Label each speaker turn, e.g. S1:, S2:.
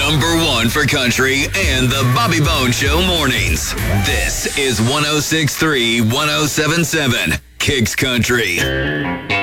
S1: #1 for country and the Bobby Bone Show mornings. This is 106.3, 107.7 Kicks Country.